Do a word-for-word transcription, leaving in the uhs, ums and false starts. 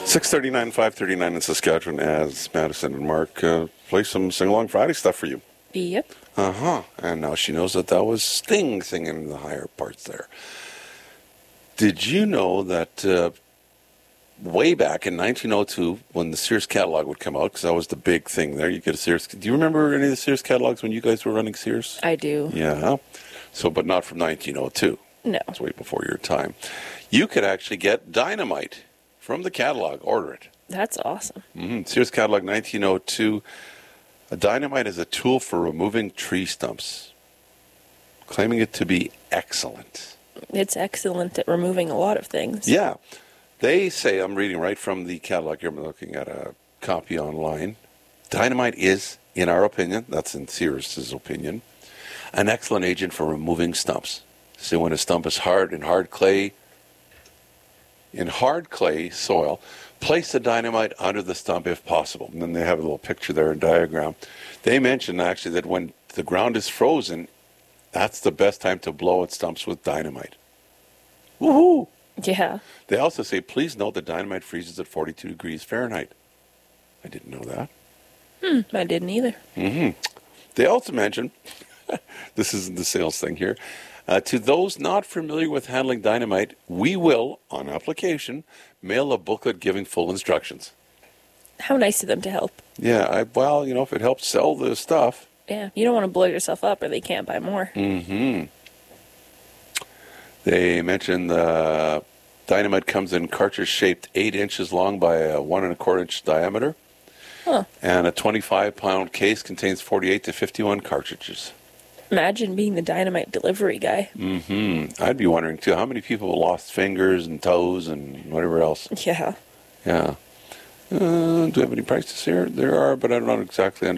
six thirty-nine, five thirty-nine in Saskatchewan as Madison and Mark uh, play some Sing-Along Friday stuff for you. Yep. Uh-huh. And now she knows that that was Sting singing in the higher parts there. Did you know that uh, way back in nineteen oh two, when the Sears catalog would come out, because that was the big thing there, you get a Sears. Do you remember any of the Sears catalogs when you guys were running Sears? I do. Yeah. So, but not from nineteen oh two. No. It's way before your time. You could actually get Dynamite from the catalog. Order it. That's awesome. Mm-hmm. Sears catalog nineteen oh two. A Dynamite is a tool for removing tree stumps, claiming it to be excellent. It's excellent at removing a lot of things. Yeah. They say, I'm reading right from the catalog here, I'm looking at a copy online. Dynamite is, in our opinion, that's in Sears' opinion, an excellent agent for removing stumps. So when a stump is hard in hard clay, in hard clay soil, place the dynamite under the stump if possible. And then they have a little picture there, a diagram. They mention actually that when the ground is frozen, that's the best time to blow at stumps with dynamite. Woohoo! Yeah. They also say, please note that dynamite freezes at forty-two degrees Fahrenheit. I didn't know that. Hmm, I didn't either. Mm-hmm. They also mention, this isn't the sales thing here, uh, to those not familiar with handling dynamite, we will, on application, mail a booklet giving full instructions. How nice of them to help. Yeah, I, well, you know, if it helps sell the stuff. Yeah, you don't want to blow yourself up or they can't buy more. Mm-hmm. They mention the dynamite comes in cartridge shaped eight inches long by a one and a quarter inch diameter. Huh. And a twenty-five pound case contains forty-eight to fifty-one cartridges. Imagine being the dynamite delivery guy. Mm-hmm. I'd be wondering, too, how many people lost fingers and toes and whatever else? Yeah. Yeah. Uh, do we have any prices here? There are, but I don't exactly understand.